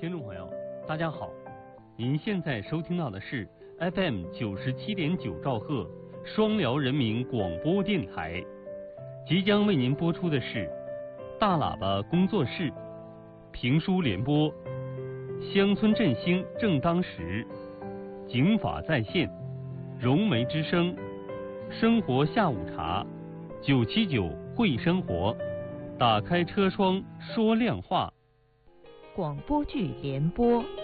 听众朋友，大家好，您现在收听到的是 FM 97.9兆赫双辽人民广播电台，即将为您播出的是大喇叭工作室评书联播，乡村振兴正当时，警法在线，融媒之声，生活下午茶，979会生活，打开车窗说亮话。 广播剧联播。